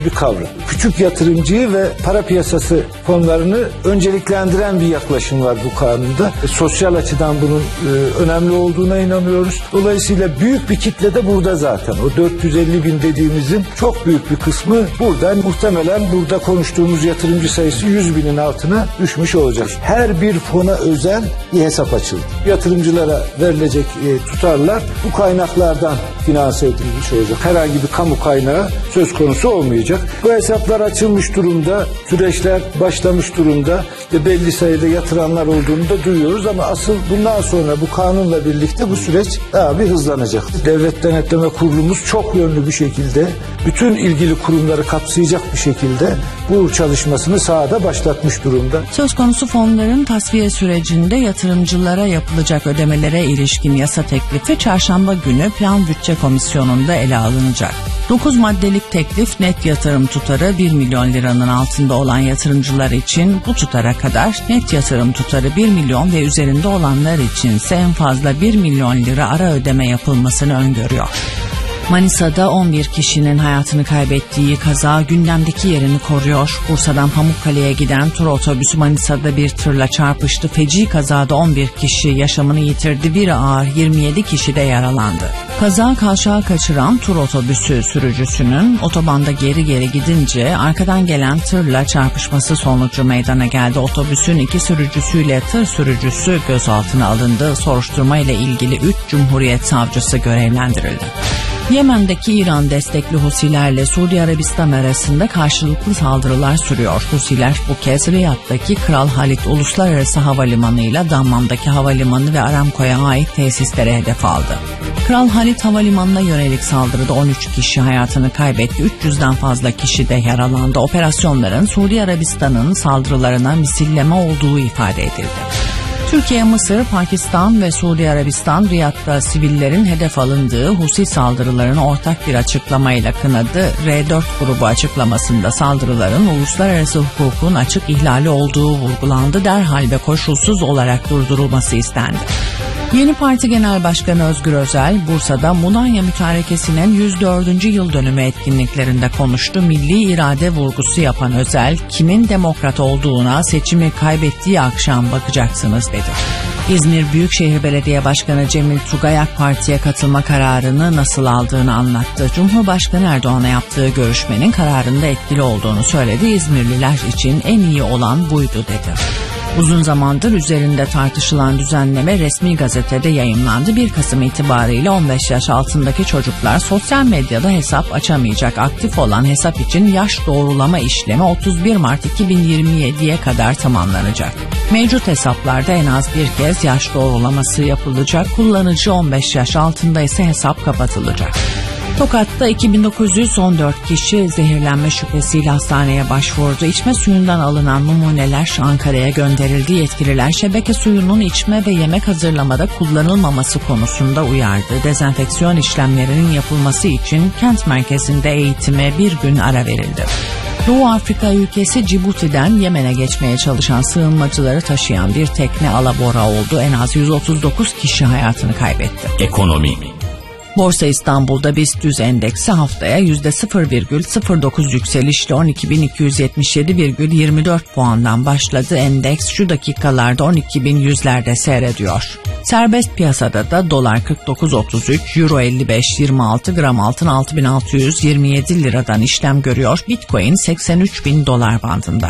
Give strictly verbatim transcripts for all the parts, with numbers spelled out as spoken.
bir kavram. Küçük yatırımcıyı ve para piyasası fonlarını önceliklendiren bir yaklaşım var bu kanunda. E, sosyal açıdan bunun e, önemli olduğuna inanıyoruz. Dolayısıyla büyük bir kitle de burada zaten. O dört yüz elli bin dediğimizin çok büyük bir kısmı burada. Muhtemelen burada konuştuğumuz yatırımcı sayısı yüz binin altına düşmüş olacak. Her bir fona özel bir hesap açıldı. Yatırımcılara verilecek e, tutarlar bu kaynaklardan finanse edilmiş olacak. Herhangi bir kamu kaynağı söz konusu olmayacak. Bu hesaplar açılmış durumda, süreçler başlamış durumda ve belli sayıda yatıranlar olduğunu da duyuyoruz ama asıl bundan sonra bu kanunla birlikte bu süreç daha bir hızlanacak. Devlet Denetleme Kurulumuz çok yönlü bir şekilde bütün ilgili kurumları kapsayacak bir şekilde bu çalışmasını sahada başlatmış durumda. Söz konusu fonların tasfiye sürecinde yatırımcılara yapılacak ödemelere ilişkin yasa teklifi çarşamba günü Plan Bütçe Komisyonu'nda ele alınacak. dokuz maddelik teklif net yatırım tutarı bir milyon liranın altında olan yatırımcılar için bu tutara kadar, net yatırım tutarı bir milyon ve üzerinde olanlar içinse en fazla bir milyon lira ara ödeme yapılmasını öngörüyor. Manisa'da on bir kişinin hayatını kaybettiği kaza gündemdeki yerini koruyor. Bursa'dan Pamukkale'ye giden tur otobüsü Manisa'da bir tırla çarpıştı. Feci kazada on bir kişi yaşamını yitirdi. Biri ağır, yirmi yedi kişi de yaralandı. Kaza kavşağı kaçıran tur otobüsü sürücüsünün otobanda geri geri gidince arkadan gelen tırla çarpışması sonucu meydana geldi. Otobüsün iki sürücüsüyle tır sürücüsü gözaltına alındı. Soruşturma ile ilgili üç Cumhuriyet savcısı görevlendirildi. Yemen'deki İran destekli Husilerle Suudi Arabistan arasında karşılıklı saldırılar sürüyor. Husiler bu kez Riyad'daki Kral Halid Uluslararası Havalimanı ile Dammam'daki havalimanı ve Aramco'ya ait tesislere hedef aldı. Kral Halid Havalimanı'na yönelik saldırıda on üç kişi hayatını kaybetti, üç yüzden fazla kişi de yaralandı. Operasyonların Suudi Arabistan'ın saldırılarına misilleme olduğu ifade edildi. Türkiye, Mısır, Pakistan ve Suudi Arabistan Riyad'da sivillerin hedef alındığı Husi saldırılarını ortak bir açıklamayla kınadı. R dört grubu açıklamasında saldırıların uluslararası hukukun açık ihlali olduğu vurgulandı. Derhal ve koşulsuz olarak durdurulması istendi. Yeni Parti Genel Başkanı Özgür Özel, Bursa'da Mudanya Mütarekesi'nin yüz dördüncü yıl dönümü etkinliklerinde konuştu. Milli irade vurgusu yapan Özel, kimin demokrat olduğuna seçimi kaybettiği akşam bakacaksınız dedi. İzmir Büyükşehir Belediye Başkanı Cemil Tugay AK Parti'ye katılma kararını nasıl aldığını anlattı. Cumhurbaşkanı Erdoğan'a yaptığı görüşmenin kararında etkili olduğunu söyledi. İzmirliler için en iyi olan buydu dedi. Uzun zamandır üzerinde tartışılan düzenleme resmi gazetede yayımlandı. bir Kasım itibariyle on beş yaş altındaki çocuklar sosyal medyada hesap açamayacak. Aktif olan hesap için yaş doğrulama işlemi otuz bir Mart iki bin yirmi yediye kadar tamamlanacak. Mevcut hesaplarda en az bir kez yaş doğrulaması yapılacak. Kullanıcı on beş yaş altında ise hesap kapatılacak. Tokat'ta iki bin dokuz yüz on dört kişi zehirlenme şüphesiyle hastaneye başvurdu. İçme suyundan alınan numuneler Ankara'ya gönderildi. Yetkililer şebeke suyunun içme ve yemek hazırlamada kullanılmaması konusunda uyardı. Dezenfeksiyon işlemlerinin yapılması için kent merkezinde eğitime bir gün ara verildi. Doğu Afrika ülkesi Cibuti'den Yemen'e geçmeye çalışan sığınmacıları taşıyan bir tekne alabora oldu. En az yüz otuz dokuz kişi hayatını kaybetti. Ekonomi. Borsa İstanbul'da BIST yüz endeksi haftaya yüzde sıfır virgül sıfır dokuz yükselişle on iki bin iki yüz yetmiş yedi virgül yirmi dört puandan başladı. Endeks şu dakikalarda on iki bin yüzlerde seyrediyor. Serbest piyasada da dolar kırk dokuz otuz üç, euro elli beş yirmi altı, gram altın altı bin altı yüz yirmi yedi liradan işlem görüyor. Bitcoin seksen üç bin dolar bandında.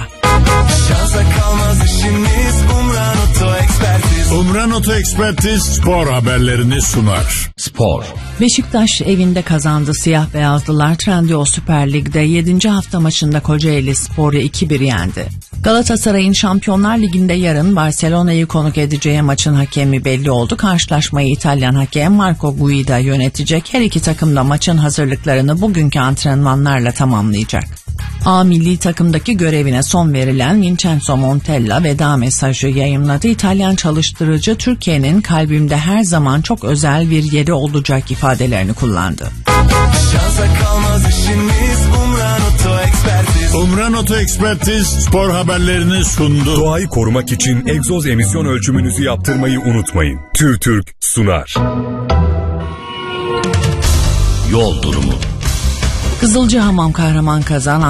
Şansa kalmaz işimiz, Umran Oto Ekspertiz. Umran Oto Ekspertiz spor haberlerini sunar. Spor. Beşiktaş evinde kazandı. Siyah beyazlılar Trendyol Süper Lig'de yedinci hafta maçında Kocaeli Spor'u iki bir yendi. Galatasaray'ın Şampiyonlar Ligi'nde yarın Barcelona'yı konuk edeceği maçın hakemi belli oldu. Karşılaşmayı İtalyan hakem Marco Guida yönetecek. Her iki takım da maçın hazırlıklarını bugünkü antrenmanlarla tamamlayacak. A milli takımdaki görevine son verilen Vincenzo Montella veda mesajı yayımladı. İtalyan çalıştırıcı Türkiye'nin kalbimde her zaman çok özel bir yeri olacak ifadelerini kullandı. Şansa kalmaz işimiz, Umran Oto Ekspertiz. Umran Oto Ekspertiz spor haberlerini sundu. Doğayı korumak için egzoz emisyon ölçümünüzü yaptırmayı unutmayın. TÜRTÜRK sunar. Yol durumu. Kızılcahamam Kahraman Kazan